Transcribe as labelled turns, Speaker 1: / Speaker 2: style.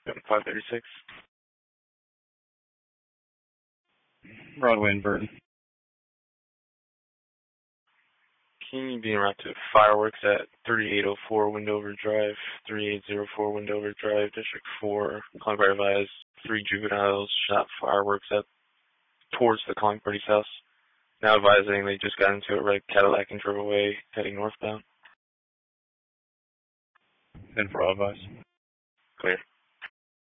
Speaker 1: 536.
Speaker 2: Broadway and Burton.
Speaker 1: Key being route to fireworks at 3804 Windover Drive, 3804 Windover Drive, District 4. Calling by advise 3 juveniles shot fireworks towards the calling party's house. Now advising they just got into a red Cadillac and drove away, heading northbound.
Speaker 2: 10 for all advice.
Speaker 1: Clear.